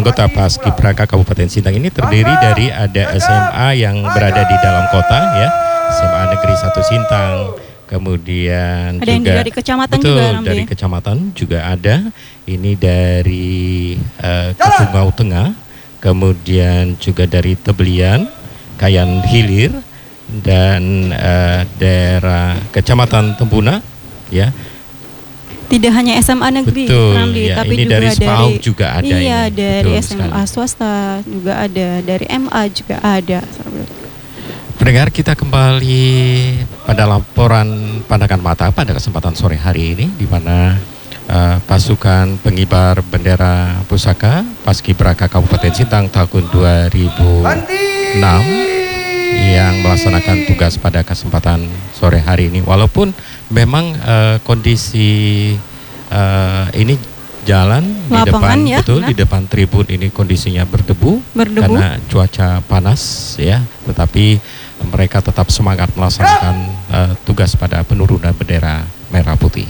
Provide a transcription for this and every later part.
anggota Paskibraka Kabupaten Sintang ini terdiri dari ada SMA yang berada di dalam kota ya, SMA Negeri 1 Sintang, kemudian ada juga yang dari kecamatan betul, juga, Ramli. dari kecamatan juga ada. Ini dari Ketungau Tengah, kemudian juga dari Tebelian, Kayan Hilir, dan daerah Kecamatan Tempuna ya. Tidak hanya SMA negeri, Betul, Ramli, ya, tapi ini juga dari SPAUD juga ada iya, ini. dari Betul SMA sekali. swasta juga ada, dari MA juga ada. Pendengar, kita kembali pada laporan pandangan mata pada kesempatan sore hari ini, di mana pasukan pengibar bendera pusaka Paskibraka Kabupaten Sintang tahun 2006 yang melaksanakan tugas pada kesempatan sore hari ini. Walaupun memang kondisi ini jalan di Lapangan, depan ya, betul benar. di depan tribun ini kondisinya berdebu karena cuaca panas ya, tetapi mereka tetap semangat melaksanakan tugas pada penurunan bendera merah putih.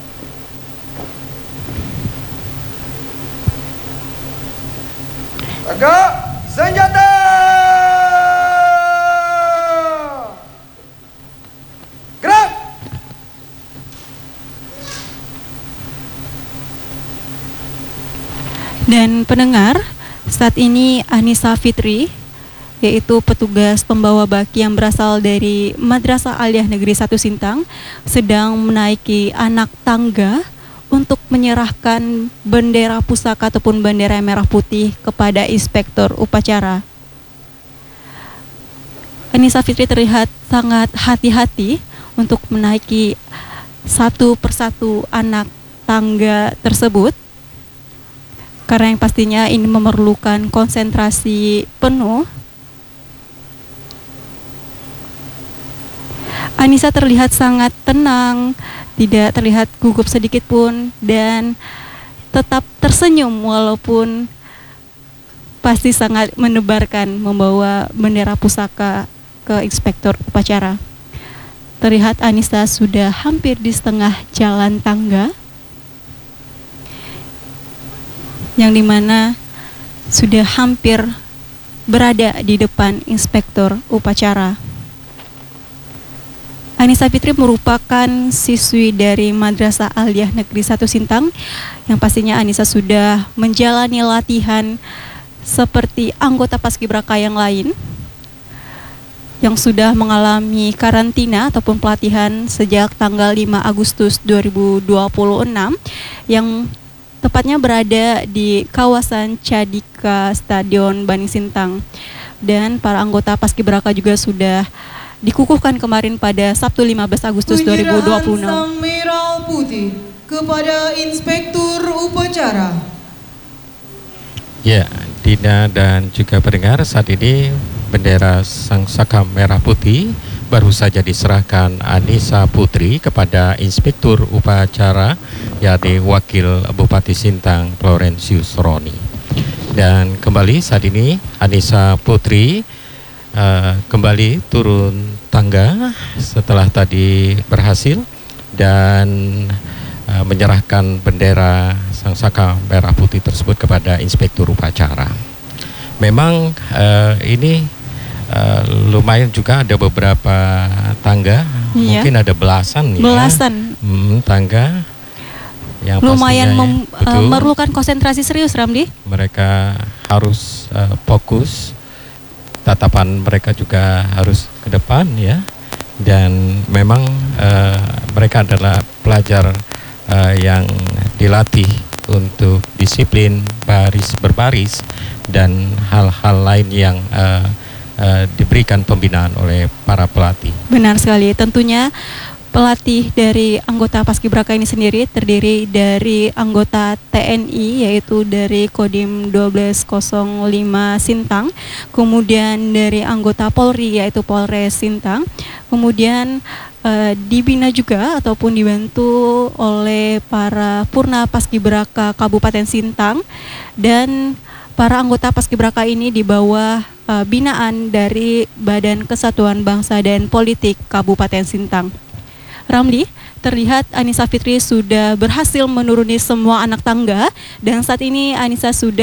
Tegak senjata. Gerak. Dan pendengar, saat ini Anissa Fitri, yaitu petugas pembawa baki yang berasal dari Madrasah Aliyah Negeri 1 Sintang, sedang menaiki anak tangga untuk menyerahkan bendera pusaka ataupun bendera merah putih kepada inspektur upacara. Anissa Fitri terlihat sangat hati-hati untuk menaiki satu persatu anak tangga tersebut, karena yang pastinya ini memerlukan konsentrasi penuh. Anissa terlihat sangat tenang, tidak terlihat gugup sedikit pun, dan tetap tersenyum walaupun pasti sangat menebarkan membawa bendera pusaka ke inspektur upacara. Terlihat Anissa sudah hampir di setengah jalan tangga, yang dimana sudah hampir berada di depan inspektur upacara. Anissa Fitri merupakan siswi dari Madrasah Aliyah Negeri 1 Sintang, yang pastinya Anissa sudah menjalani latihan seperti anggota Paskibraka yang lain yang sudah mengalami karantina ataupun pelatihan sejak tanggal 5 Agustus 2026 yang tepatnya berada di kawasan Cadika Stadion Bani Sintang. Dan para anggota Paskibraka juga sudah dikukuhkan kemarin pada Sabtu 15 Agustus 2026. Sang merah putih kepada inspektur upacara. Ya, Dina dan juga pendengar, saat ini bendera Sang Saka Merah Putih baru saja diserahkan Anissa Putri kepada inspektur upacara, yakni Wakil Bupati Sintang Florentius Roni. Dan kembali saat ini Anissa Putri kembali turun tangga setelah tadi berhasil dan menyerahkan bendera Sang Saka Merah Putih tersebut kepada inspektur upacara. Memang ini lumayan juga, ada beberapa tangga, iya, mungkin ada belasan tangga yang lumayan betul, memerlukan konsentrasi serius, Ramdi. mereka harus fokus, tatapan mereka juga harus ke depan ya, dan memang mereka adalah pelajar yang dilatih untuk disiplin baris berbaris dan hal-hal lain yang diberikan pembinaan oleh para pelatih. Benar sekali, tentunya pelatih dari anggota Paskibraka ini sendiri terdiri dari anggota TNI, yaitu dari Kodim 1205 Sintang, kemudian dari anggota Polri yaitu Polres Sintang, kemudian dibina juga ataupun dibantu oleh para Purna Paskibraka Kabupaten Sintang, dan para anggota Paskibraka ini di bawah binaan dari Badan Kesatuan Bangsa dan Politik Kabupaten Sintang. Ramli, terlihat Anissa Fitri sudah berhasil menuruni semua anak tangga, dan saat ini Anissa sudah